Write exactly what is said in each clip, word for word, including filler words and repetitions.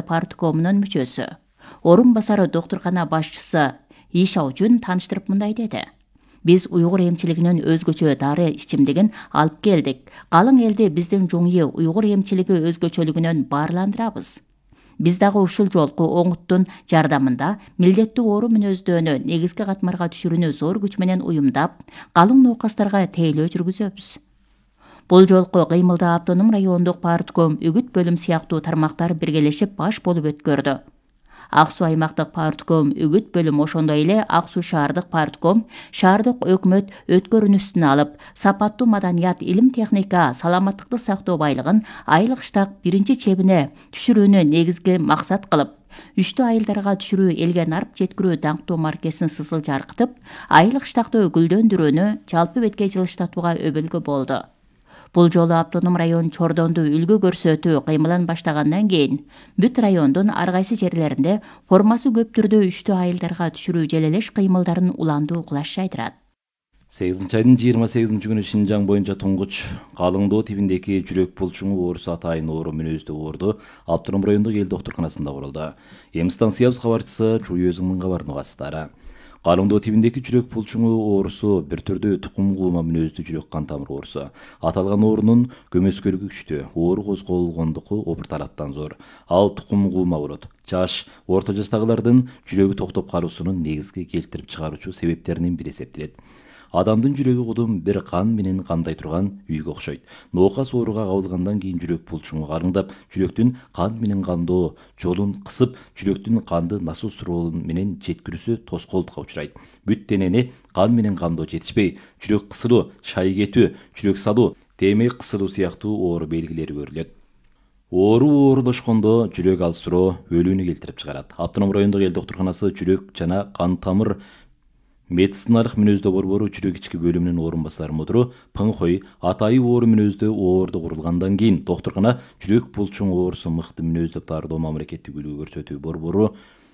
парткомунун мүчөсү, орун басары докторкана башчысы Ишау Жун тааныштырып мындай деди. Биз уйгур эмчилигинин өзгөчө дары ичимдигин алып келдик. Калың элди биздин жуңйы уйгур эмчилиги өзгөчөлүгүнөн баарландырабыз. Биз дагы ушул жолку оңуттун жардамында милдеттүү оору мүнөздөнү негизги катмарга түшүрүүнү зор күч менен уюмдап, калың ноокастарга тейлөө жүргүзөбүз. Бул жолку кыймылда автоном райондук партком, үгүт бөлүм сыяктуу тармактар биргелешип баш болуп өткөрдү. Ак Суу аймактык партком, үгүт бөлүм, ошондой эле Ак Суу шаардык партком шаардык өкмөт өткөрүүнү үстүнө алып, сапаттуу маданият, илим техника, саламаттыкты сактоо байлыгын айлык штат биринчи чебине түшүрүүнү негизги максат кылып, үчтүү айылдарга түшүрүү, элге нарп жеткирүү даңктуу маркесин сысыл жаркытып, айлык штаттуу гүлдөндүрүүнү жалпы бетке жылыштатууга өбөлгө болду. Бул жолу автоном район Чордонду үлгү көрсөтүү кыймылын баштагандан кийин бүт райондун ар кайсы жерлеринде формасы көп түрдө үчтүү айылдарга түшүрүү желелеш кыймылдарын уландуу кылаш жайдырат. сегизинчи айдын жыйырма сегизинчи күнү Шинжаң боюнча туңгуч Калыңдоо тибиндеги жүрөк булчуңу оорусу атайын оору мүнөздүү оорду автоном райондук эл доктурканасында курулду. Эми станциябыз кабарчысы Чүй өзүнүн кабарын угасыздар. Калыңдоо тибиндеги жүрөк булчуңу оорусу бир түрдүү тукум куума мүнөздүү жүрөк кан тамыр оорусу. Аталган оорунун көмөскөлүгү күчтүү, оору козголгондугу опыр тараптан зор. Ал тукум куума болот. Жаш, орто жаштагылардын жүрөгү токтоп калуусунун негизги келтирип чыгаруучу себептеринин бири эсептелет. Адамдын жүрөгү кудум бир кан менен кандай турган үйгө окшойт. Ноокас ооруга кабылгандан кийин жүрөк булчуңу карыңдап, жүрөктүн кан менен кандоо жолун кысып, жүрөктүн канды насостуруу менен жеткирүүсү тоскоолдукка учурайт. Бүт денени кан менен кандоо жетишпей, жүрөк кысылуу, шай кетүү, жүрөк салуу, темек кысылуу сыяктуу оору белгилери көрүлөт. Оору оорулашкондо жүрөк алыстыроо өлүүнү келтирип чыгарат. Автоном райондук эл доктурканасы жүрөк жана кан тамыр медициналык мүнөздөө борбору жүрөк ички бөлүмүнүн орун басары мудуру Пыңхой атайын оору мүнөздөө оорду курулгандан кийин доктуркана жүрөк булчуң оорусу мыкты мүнөздөп тардоо мамлекеттик үлгү көрсөтүү борбору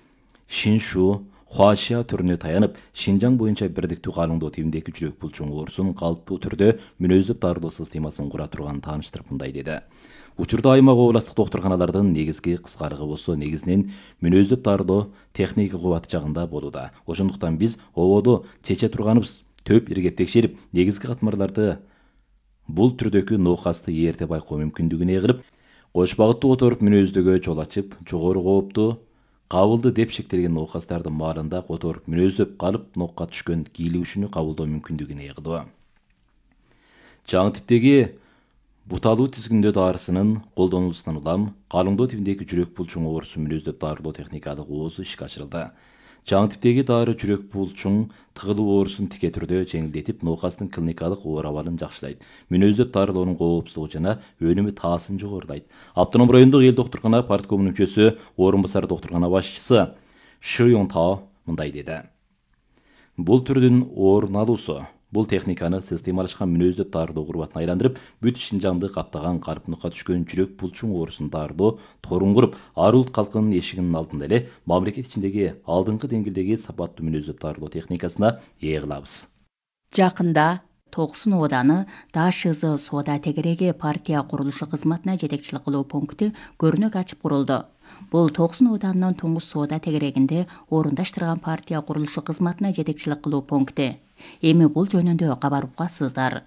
Шиншу Хуашия түрүнө таянып, Шинжаң боюнча бирдиктүү Калыңдоо тибиндеги жүрөк булчуң оорусун калыптуу түрдө мүнөздөп тардоо системасын кура турганын тааныштырып мындай деди. Учурда аймак областык доктурканалардын негизги кыскарыгы болсо негизинен мүнөздөп тардоо техника кубаты жагында болууда. Ошондуктан биз ободо чече турганыбыз төп иргеп текшерип, негизги катмарларды бул түрдөгү ноокасты эрте байкоо мүмкүндүгүнө эгирип, кош багыттуу которуп мүнөздөгө жол ачып, жогору кооптуу кабылды деп шектелген ноокастардын баарында которуп мүнөздөп калып, нокко түшкөн кийлигишүүнү кабылдоо мүмкүндүгүнө эгдүү. Жаңы типтеги буталуу тизгиндөө дарысынын колдонулуусунан улам Калыңдоо тибиндеги жүрөк булчуң оорусу мүнөздөп тардоо техникалык оозу ишке ашырылды. Жаңы типтеги дары жүрөк булчуң тыгылуу оорусун тике түрдө жеңилдетип, ноокастын клиникалык оор абалын жакшылайт. Мүнөздөп тардоонун коопсуздугу жана өнүмү таасын жогорулайт. Автоном райондук эл доктуркана парткомунун мүчөсү, орун басары доктуркана башчысы Шы Йонтао мындай деди. Бул түрдүн орун алуусу бул техниканы системалашкан мүнөздөп тардоо курбатына айландырып, бүт Шинжаңды каптаган карпныкка түшкөн жүрөк булчуң оорусун тардоо торун куруп, ар улут калкынын эшигинин алдында эле мамлекет ичиндеги алдыңкы деңгээлдеги сапаттуу мүнөздөп тардоо техникасына ээ кылабыз. Жакында Токсун ооданы Дашызы соода тегереги партия курулушу кызматына жетекчилик кылуу пункти көрүнөк ачып курулду. Бул Токсун оодарынын туңгуч соода тегерегинде орундаштырган партия курулушу кызматына жетекчилик кылуу пункти. Эми бул жөнүндө кабар укасыздар.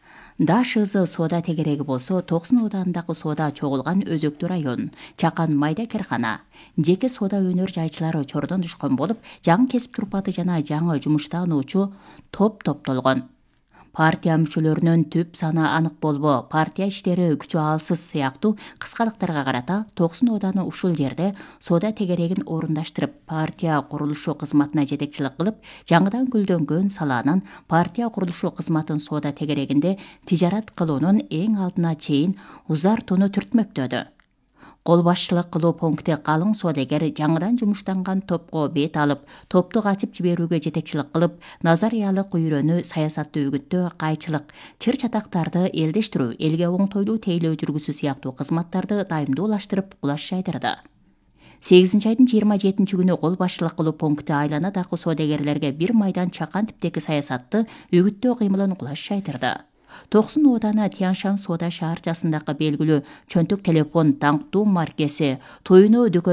Дашызы соода тегереги болсо Токсун оодарындагы соода чогулган өзөктүү район, чакан майда керкана, жеке соода өнөр жайчылары чордон түшкөн болуп, жаңы кесип турпаты жана жаңы жумуштануучу топ топтолгон. Партия мүчөлөрүнүн түп саны анык болбо, партия иштери күчү алсыз сыяктуу кыскалыктарга карата Токсун ооданы ушул жерде соода тегерегин орундаштырып, партия курулушу кызматына жетекчилик кылып, жаңыдан гүлдөнгөн салаанын партия курулушу кызматын соода тегерегинде тижарат кылуунун эң алдына чейин узартууну түртмөктөдү. Кол башчылык кылуу пункти калың соодагер жаңыдан жумуштанган топко бет алып, топту качып жиберүүгө жетекчилик кылып, назариялык үйрөнүү, саясатты үгүттөө, кайчылык, чыр чатактарды элдештирүү, элге оңтойлуу тейлөө жүргүзүү сыяктуу кызматтарды дайымдуулаштырып кулаш жайдырды. сегизинчи айдын жыйырма жетинчи күнү кол башчылык кылуу пункти айланадагы соодагерлерге бир майдан чакан типтеги саясатты үгүттөө кыймылын кулаш жайдырды. Токсун ооданы Тяншан соода шаарчасындагы белгилүү чөнтөк телефон даңктуу маркеси, туюну дүкөн